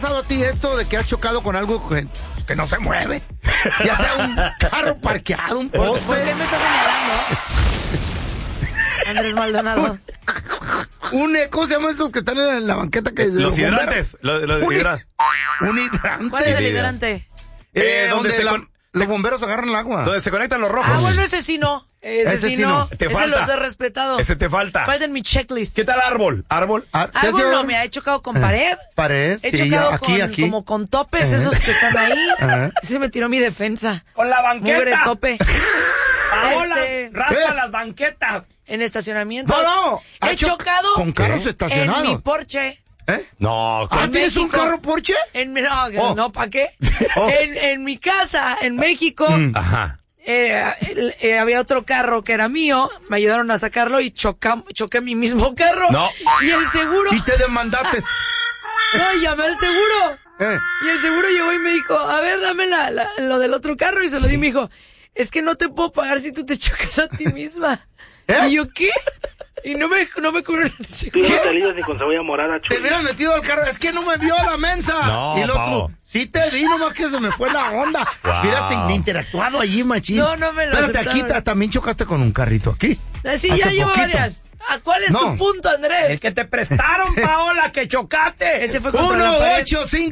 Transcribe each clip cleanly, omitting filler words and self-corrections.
¿Pasado a ti esto de que has chocado con algo que no se mueve? Ya sea un carro parqueado, un poste. ¿Por qué me estás señalando? Andrés Maldonado. ¿Cómo se llaman esos que están en la banqueta? Los hidrantes. Los hidrantes. Un hidrante. ¿Cuál es el hidrante? Donde los bomberos agarran el agua. Donde se conectan los rojos. Ah, bueno, ese sí no. Ese sí no. Te ese falta. los he respetado. Ese te falta. Falta en mi checklist. ¿Qué tal árbol? ¿Árbol? Árbol no, me he chocado con pared. Pared, He sí, chocado aquí. como con topes, esos que están ahí. Ese me tiró mi defensa. Con la banqueta. Mugre tope. Paola, raspa las banquetas. En estacionamiento. No. He chocado con carros estacionados. en mi Porsche. No. ¿Tienes un carro Porsche? No, ¿para qué? En mi casa, en México, Ajá. había otro carro que era mío, me ayudaron a sacarlo y choqué mi mismo carro. No. Y el seguro... Y te demandaste. No, y llamé al seguro. Y el seguro llegó y me dijo, a ver, dame lo del otro carro. Y se lo di y me dijo, es que no te puedo pagar si tú te chocas a ti misma. Y yo, ¿qué? Y no me cubrieron el seguro. Pinche salidas y con cebolla morada, Te chulo. hubieras metido al carro. Es que no me vio a la mensa. No, y luego Pao. tú, sí te vi, nomás que se me fue la onda. Wow. Hubieras interactuado allí, machín. No me lo Espérate, aquí aceptaron. también chocaste con un carrito aquí. Sí, Hace ya llevo poquito. varias. ¿A cuál es tu punto, Andrés? Es que te prestaron, Paola, que chocaste. Ese fue contra la pared.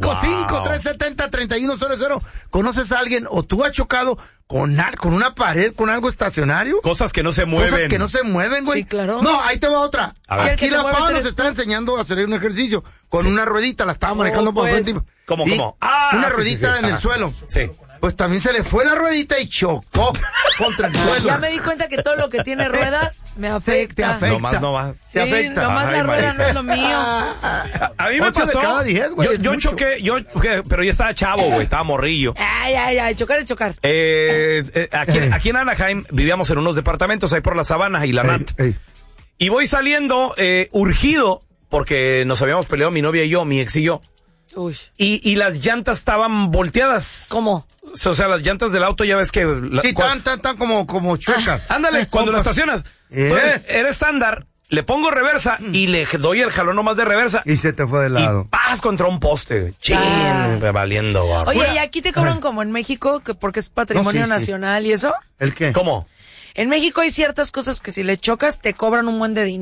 1-855-370-3100. ¿Conoces a alguien o tú has chocado con una pared, con algo estacionario? Cosas que no se mueven. Cosas que no se mueven, güey. Sí, claro. No, ahí te va otra. A ver. Es que Aquí el que te la mueves Pau nos eres está tú. enseñando a hacer un ejercicio con una ruedita, la estaba manejando por pues. frente. ¿Cómo? Y una sí, ruedita sí. en el Ajá. suelo. Sí. Pues también se le fue la ruedita y chocó contra el suelo. Ya me di cuenta que todo lo que tiene ruedas me afecta. Te afecta. Nomás no va. Te Sí, afecta. nomás Ay, la rueda María. no es lo mío. A mí me 8 de pasó. cada 10, güey, es yo mucho. choqué, pero ya estaba chavo, güey, estaba morrillo. Ay, chocar es chocar. Aquí en Anaheim vivíamos en unos departamentos ahí por la Sabana y la Nat. Ey. Y voy saliendo urgido porque nos habíamos peleado mi novia y yo, mi ex y yo. Uy. Y las llantas estaban volteadas. ¿Cómo? O sea, las llantas del auto ya ves que... Sí, tan como chuecas. Ándale, cuando la estacionas. Entonces, era estándar, le pongo reversa y le doy el jalón nomás de reversa. Y se te fue de lado. Y paz contra un poste, güey. Chin, valiendo, barro. Oye, ¿y aquí te cobran como en México, que porque es patrimonio No, sí. nacional y eso? ¿El qué? ¿Cómo? En México hay ciertas cosas que si le chocas te cobran un buen de dinero.